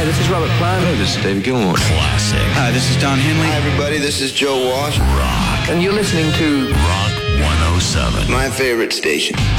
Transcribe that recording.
this is Robert Plant. Hello, this is David Gilmour. Classic. Hi, this is Don Henley. Hi, everybody. This is Joe Walsh. Rock. And you're listening to Rock 107. My favorite station.